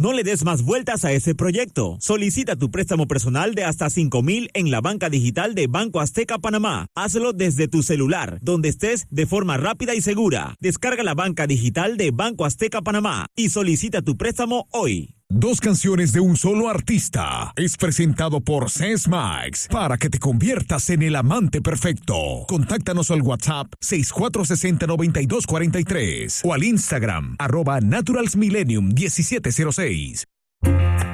No le des más vueltas a ese proyecto. Solicita tu préstamo personal de hasta 5,000 en la banca digital de Banco Azteca Panamá. Hazlo desde tu celular, donde estés, de forma rápida y segura. Descarga la banca digital de Banco Azteca Panamá y solicita tu préstamo hoy. Dos canciones de un solo artista es presentado por Sesmax para que te conviertas en el amante perfecto. Contáctanos al WhatsApp 6460-9243 o al Instagram @naturalsmillennium1706.